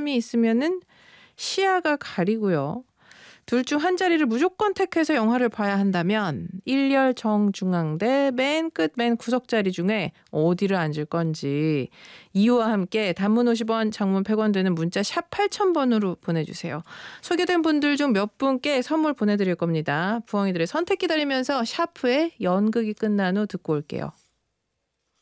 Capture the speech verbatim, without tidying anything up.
사람이 있으면은 시야가 가리고요. 둘 중 한 자리를 무조건 택해서 영화를 봐야 한다면 일열 정중앙대 맨 끝 맨 구석 자리 중에 어디를 앉을 건지 이유와 함께 단문 오십 원, 장문 백 원 되는 문자 샵 팔천 번으로 보내주세요. 소개된 분들 중 몇 분께 선물 보내드릴 겁니다. 부엉이들의 선택 기다리면서 샤프의 연극이 끝난 후 듣고 올게요.